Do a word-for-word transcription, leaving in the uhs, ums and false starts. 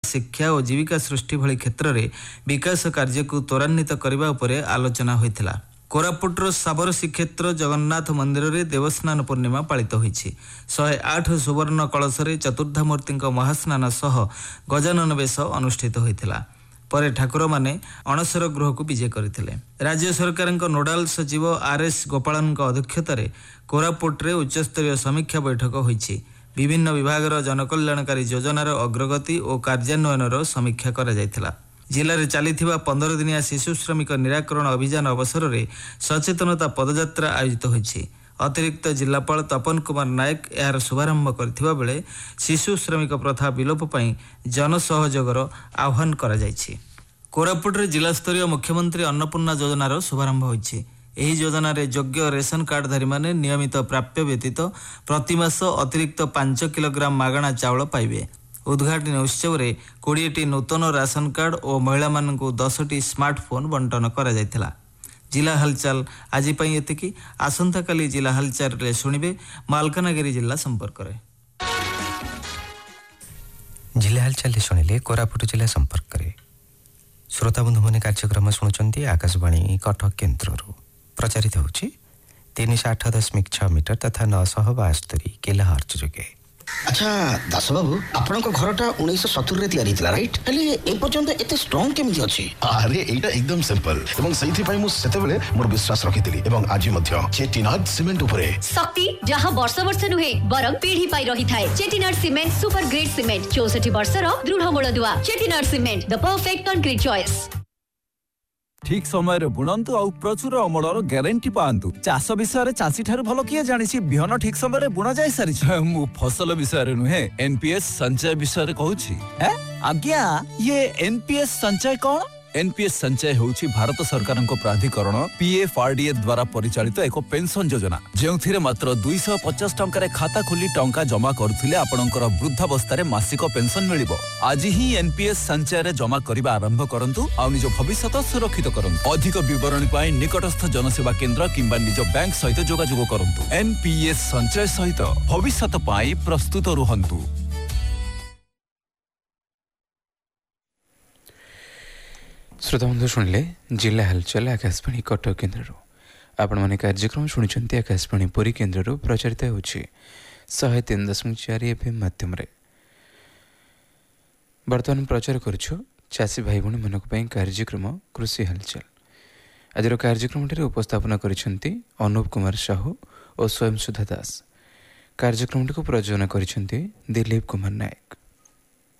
शिक्षा और जीविका सृष्टि भली क्षेत्र में विकास कार्य को त्वरान्वित करने उपर आलोचना होइथिला। कोरापुटर साबर श्रीक्षेत्र जगन्नाथ मंदिर में देवस्नान पूर्णिमा पालित होइछि। शहे आठ सुवर्ण कलशरे चतुर्धामूर्ति महास्नान सह गजानन बेश अनुष्ठित होइथिला। परे ठाकुर माने अणसर गृह को विजय करथिले। राज्य सरकार नोडाल सचिव आर एस गोपालन अध्यक्षतार कोरापुटे उच्चस्तरीय समीक्षा बैठक होइछि। विभिन्न विभागर जनकल्याणकारी योजनार अग्रगति और कार्यान्वयनर समीक्षा करा जायथिला। जिले में चली पंदर दिनिया शिशु श्रमिक निराकरण अभियान अवसर में सचेतनता पदयात्रा आयोजित होइछि। अतिरिक्त जिलापाल तपन कुमार नायक यार शुभारंभ करथिबा बेले शिशु श्रमिक प्रथा विलोप पई जनसहयोगर आह्वान करा जायछि। कोरापुट जिला स्तरीय मुख्यमंत्री अन्नपूर्णा योजनार शुभारंभ होइछि। एही योजन योग्य रेशन कार्डधारी माने नियमित प्राप्य व्यतीत प्रतिमास अतिरिक्त पांच किलोग्राम मागणा चाउल पाइबे। उद्घाटन उत्सव में कोड़े नूतन राशन कार्ड और महिला मानू दस टी स्मार्टफोन बंटन करा जायथिला। जिला हालचाल आज एतिकी। आसंता काली जिला हालचाल रे सुनिबे मालकानगिरी जिला संपर्क रे। जिला हालचाल शुणिले कोरापुट जिला संपर्क रे। श्रोता बंधु मैंने कार्यक्रम शुणुंट आकाशवाणी कटक केन्द्र प्रचारित होछि तीन सौ आठ दशमिक छह मीटर तथा नौ सौ बास्तरी किलोहर्ट्ज जोगे। अच्छा दास बाबू आपन को घरटा उन्नीस सत्तर रे तैयारी थिला राइट हेले ए पर्यंत एते स्ट्रांग केमिति अछि? अरे एटा एकदम सिंपल एवं सहीथि पई मु सेते बेले मोर विश्वास रखितिली एवं आज मध्य चेटिनाड सीमेंट उपरे शक्ति जहां वर्ष वर्ष नुहे बरम पीढ़ी पाई रही थाए। Chettinad cement super grade cement चौसठ वर्ष रो दृढ़ मूल दुआ। Chettinad cement the perfect concrete choice. ठीक समय रे बुणंतु और प्रचुर अमलर ग्यारंटी पांतु। चाष विषय चाषी ठार भल किए जानिछि बिहन ठीक समय रे बुणा जाय सारी मु फसल विषय रे नुहे एनपीएस संचय विषय रे कहूछि। हैं आज्ञा ये एनपीएस संचय कौन? एनपीएस संचय होछि भारत सरकार को प्राधिकरण पीएफआरडीए द्वारा परिचालित एक पेंशन योजना जेउथिरे मात्र दो सौ पचास टंका रे खाता खोली टंका जमा करथिले आपनकर वृद्धावस्था रे मासिक पेंशन मिलिबो। आज ही एनपीएस संचय रे जमा करिबा आरंभ करंतु आ निज भविष्य सुरक्षित करंतु। अधिक विवरण पाई निकटस्थ जनसेवा केंद्र किंबा निज बैंक सहित जोगाजोग करंतु। एनपीएस संचय सहित भविष्य पाई प्रस्तुत रुहंतु। श्रोता बंधु शुणिले जिला हालचाल आकाशवाणी कटक केन्द्र। आपण मैंने कार्यक्रम शुणुंट आकाशवाणी पुरी केन्द्र प्रचारित होछि शहे तीन दशमिक चार एफएम माध्यम। बर्तमान प्रचार करुछु चाषी भाई भौणी मानक पई कार्यक्रम कृषि हालचाल। आज कार्यक्रम उपस्थापना करिसेंती अनुप कुमार साहू और स्वयं सुधा दास। कार्यक्रम को प्रयोजन करिसेंती दिलीप कुमार नायक।